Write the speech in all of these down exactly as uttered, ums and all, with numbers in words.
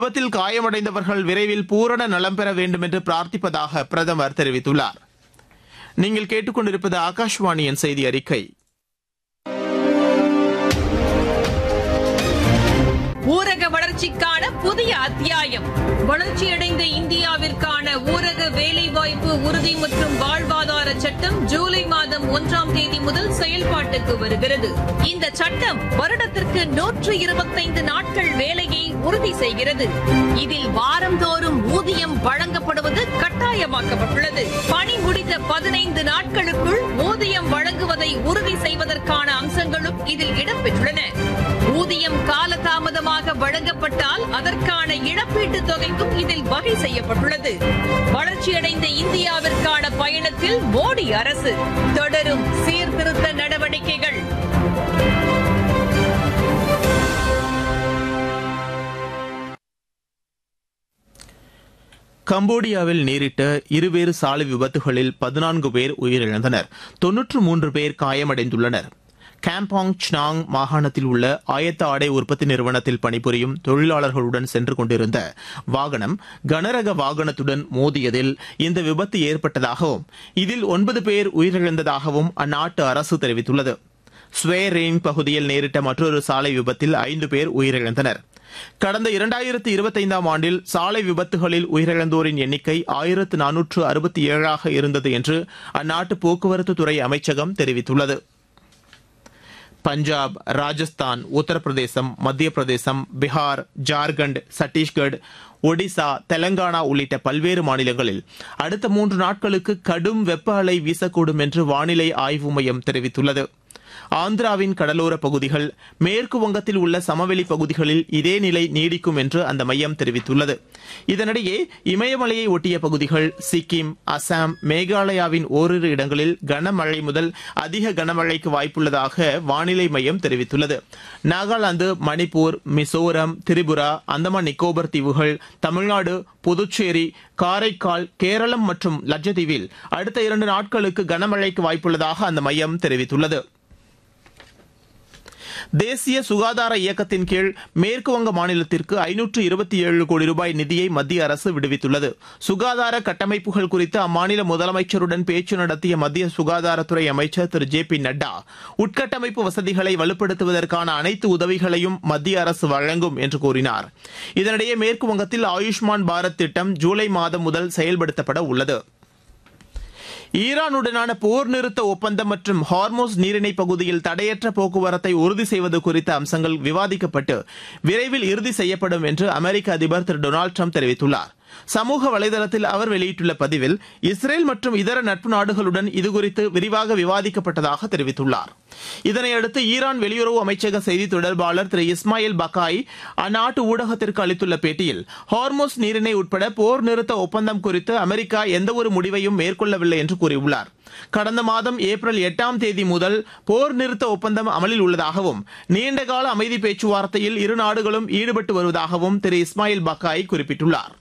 விபத்தில் காயமடைந்தவர்கள் விரைவில் பூரண நலம் பெற வேண்டும் என்று பிரார்த்திப்பதாக பிரதமர் தெரிவித்துள்ளார். நீங்கள் கேட்டுக்கொண்டிருப்பது ஆகாஷ்வாணியின் செய்தி அறிக்கை. ஊரக வளர்ச்சிக்கான புதிய அத்தியாயம். வளர்ச்சியடைந்த இந்தியாவிற்கான ஊரக வேலைவாய்ப்பு உறுதி மற்றும் வாழ்வாதார சட்டம் ஜூலை மாதம் ஒன்றாம் தேதி முதல் செயல்பாட்டுக்கு வருகிறது. இந்த சட்டம் வருடத்திற்கு நூற்று இருபத்தைந்து நாட்கள் வேலையை உறுதி செய்கிறது. இதில் வாரந்தோறும் ஊதியம் வழங்கப்படுவது கட்டாயமாக்கப்பட்டுள்ளது. பணி முடித்த பதினைந்து நாட்களுக்குள் ஊதியம் வழங்குவதை உறுதி செய்வதற்கான அம்சங்களும் இதில் இடம்பெற்றுள்ளன. ஊதியம் காலதாமதமாக வழங்கப்பட்டால் அதற்கான இழப்பீட்டுத் தொகைக்கும் இதில் வகை செய்யப்பட்டுள்ளது. வளர்ச்சியடைந்த இந்தியாவிற்கான பயணத்தில் மோடி அரசு தொடரும் சீர்திருத்த நடவடிக்கைகள். கம்போடியாவில் நேரிட்ட இருவேறு சாலை விபத்துகளில் பதினான்கு பேர் உயிரிழந்தனர். தொன்னூற்று மூன்று பேர் காயமடைந்துள்ளனர். காம்பாங் சினாங் மாகாணத்தில் உள்ள ஆயத்த ஆடை உற்பத்தி நிறுவனத்தில் பணிபுரியும் தொழிலாளர்களுடன் சென்று கொண்டிருந்த வாகனம் கனரக வாகனத்துடன் மோதியதில் இந்த விபத்து ஏற்பட்டதாகவும் இதில் ஒன்பது பேர் உயிரிழந்ததாகவும் அந்நாட்டு அரசு தெரிவித்துள்ளது. ஸ்வே ரேங் பகுதியில் நேரிட்ட மற்றொரு சாலை விபத்தில் ஐந்து பேர் உயிரிழந்தனர். கடந்த இரண்டாயிரத்து இருபத்தைந்தாம் ஆண்டில் சாலை விபத்துகளில் உயிரிழந்தோரின் எண்ணிக்கை ஆயிரத்து நானூற்று அறுபத்தி ஏழாக இருந்தது என்று அந்நாட்டு போக்குவரத்து துறை அமைச்சகம் தெரிவித்துள்ளது. பஞ்சாப், ராஜஸ்தான், உத்தரப்பிரதேசம், மத்திய பிரதேசம், பீகார், ஜார்க்கண்ட், சத்தீஸ்கர், ஒடிசா, தெலங்கானா உள்ளிட்ட பல்வேறு மாநிலங்களில் அடுத்த மூன்று நாட்களுக்கு கடும் வெப்ப அலை வீசக்கூடும் என்று வானிலை ஆய்வு மையம் தெரிவித்துள்ளது. ஆந்திராவின் கடலோர பகுதிகள், மேற்கு வங்கத்தில் உள்ள சமவெளி பகுதிகளில் இதே நிலை நீடிக்கும் என்று அந்த மையம் தெரிவித்துள்ளது. இதனிடையே இமயமலையை ஒட்டிய பகுதிகள், சிக்கிம், அசாம், மேகாலயாவின் ஓரிரு இடங்களில் கனமழை முதல் அதிக கனமழைக்கு வாய்ப்புள்ளதாக வானிலை மையம் தெரிவித்துள்ளது. நாகாலாந்து, மணிப்பூர், மிசோரம், திரிபுரா, அந்தமான் நிக்கோபர் தீவுகள், தமிழ்நாடு, புதுச்சேரி, காரைக்கால், கேரளம் மற்றும் லட்சத்தீவில் அடுத்த இரண்டு நாட்களுக்கு கனமழைக்கு வாய்ப்புள்ளதாக அந்த மையம் தெரிவித்துள்ளது. தேசிய சுகாதார இயக்கத்தின் கீழ் மேற்குவங்க மாநிலத்திற்கு ஐநூற்று இருபத்தி ஏழு கோடி ரூபாய் நிதியை மத்திய அரசு விடுவித்துள்ளது. சுகாதார கட்டமைப்புகள் குறித்து அம்மாநில முதலமைச்சருடன் பேச்சு நடத்திய மத்திய சுகாதாரத்துறை அமைச்சர் திரு ஜே பி நட்டா, உட்கட்டமைப்பு வசதிகளை வலுப்படுத்துவதற்கான அனைத்து உதவிகளையும் மத்திய அரசு வழங்கும் என்று கூறினார். இதனிடையே மேற்குவங்கத்தில் ஆயுஷ்மான் பாரத் திட்டம் ஜூலை மாதம் முதல் செயல்படுத்தப்பட உள்ளது. ஈரானுடனான போர் நிறுத்த ஒப்பந்தம் மற்றும் ஹார்மோஸ் நீரிணை பகுதியில் தடையற்ற போக்குவரத்தை உறுதி செய்வது குறித்த அம்சங்கள் விவாதிக்கப்பட்டு விரைவில் இறுதி செய்யப்படும் என்று அமெரிக்க அதிபர் திரு டொனால்டு டிரம்ப் தெரிவித்துள்ளார். சமூக வலைதளத்தில் அவர் வெளியிட்டுள்ள பதிவில் இஸ்ரேல் மற்றும் இதர நட்பு நாடுகளுடன் இதுகுறித்து விரிவாக விவாதிக்கப்பட்டதாக தெரிவித்துள்ளார். இதனையடுத்து ஈரான் வெளியுறவு அமைச்சக செய்தி தொடர்பாளர் திரு இஸ்மாயில் பக்காய் அந்நாட்டு ஊடகத்திற்கு அளித்துள்ள பேட்டியில், ஹார்மோஸ் நீரிணை உட்பட போர் நிறுத்த ஒப்பந்தம் குறித்து அமெரிக்கா எந்தவொரு முடிவையும் மேற்கொள்ளவில்லை என்று கூறியுள்ளார். கடந்த மாதம் ஏப்ரல் எட்டாம் தேதி முதல் போர் நிறுத்த ஒப்பந்தம் அமலில் உள்ளதாகவும் நீண்டகால அமைதி பேச்சுவார்த்தையில் இரு நாடுகளும் ஈடுபட்டு வருவதாகவும் திரு இஸ்மாயில் பக்காய் குறிப்பிட்டுள்ளார்.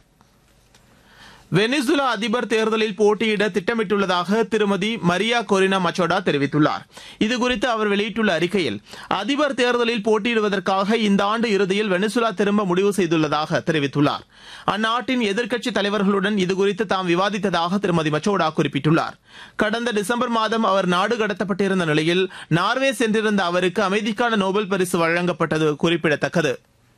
வெனிசுலா அதிபர் தேர்தலில் போட்டியிட திட்டமிட்டுள்ளதாக திருமதி மரியா கொரினா மச்சோடா தெரிவித்துள்ளார். இதுகுறித்து அவர் வெளியிட்டுள்ள அறிக்கையில், அதிபர் தேர்தலில் போட்டியிடுவதற்காக இந்த ஆண்டு இறுதியில் வெனிசுலா திரும்ப முடிவு செய்துள்ளதாக தெரிவித்துள்ளார். அந்நாட்டின் எதிர்க்கட்சித் தலைவர்களுடன் இதுகுறித்து தாம் விவாதித்ததாக திருமதி மச்சோடா குறிப்பிட்டுள்ளார். கடந்த டிசம்பர் மாதம் அவர் நாடு கடத்தப்பட்டிருந்த நிலையில் நார்வே சென்றிருந்த அவருக்கு அமைதிக்கான நோபல் பரிசு வழங்கப்பட்டது குறிப்பிடத்தக்கது.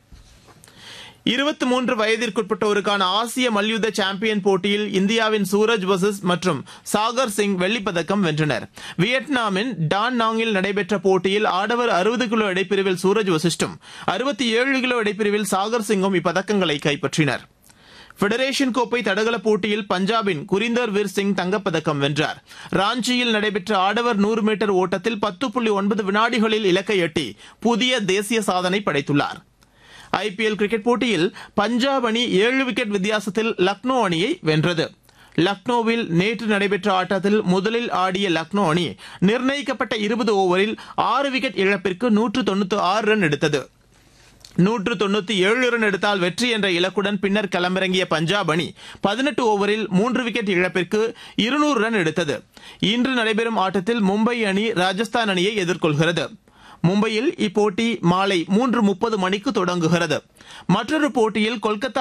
இருபத்தி மூன்று வயதிற்குட்பட்டோருக்கான ஆசிய மல்யுத்த சாம்பியன் போட்டியில் இந்தியாவின் சூரஜ் வசிஸ் மற்றும் சாகர் சிங் வெள்ளிப்பதக்கம் வென்றனர். வியட்நாமின் டான் நாங்கில் நடைபெற்ற போட்டியில் ஆடவர் அறுபது கிலோ இடைப்பிரிவில் சூரஜ் வசிஷ்டும் அறுபத்தி ஏழு கிலோ இடைப்பிரிவில் சாகர் சிங்கும் இப்பதக்கங்களை கைப்பற்றினர். பெடரேஷன் கோப்பை தடகள போட்டியில் பஞ்சாபின் குரிந்தர் வீர் சிங் தங்கப்பதக்கம் வென்றார். ராஞ்சியில் நடைபெற்ற ஆடவர் நூறு மீட்டர் ஓட்டத்தில் பத்து புள்ளி ஒன்பது வினாடிகளில் இலக்கை எட்டி புதிய தேசிய சாதனை படைத்துள்ளார். ஐ பி எல் கிரிக்கெட் போட்டியில் பஞ்சாப் அணி ஏழு விக்கெட் வித்தியாசத்தில் லக்னோ அணியை வென்றது. லக்னோவில் நேற்று நடைபெற்ற ஆட்டத்தில் முதலில் ஆடிய லக்னோ அணி நிர்ணயிக்கப்பட்ட இருபது ஓவரில் ஆறு விக்கெட் இழப்பிற்கு நூற்று தொண்ணூற்று ஆறு ரன் எடுத்தது. நூற்று தொண்ணூற்றி ஏழு ரன் எடுத்தால் வெற்றி என்ற இலக்குடன் பின்னர் களமிறங்கிய பஞ்சாப் அணி பதினெட்டு ஓவரில் மூன்று விக்கெட் இழப்பிற்கு இருநூறு ரன் எடுத்தது. இன்று நடைபெறும் ஆட்டத்தில் மும்பை அணி ராஜஸ்தான் அணியை எதிர்கொள்கிறது. மும்பையில் இப்போட்டி மாலை மூன்று முப்பது மணிக்கு தொடங்குகிறது. மற்றொரு போட்டியில் கொல்கத்தா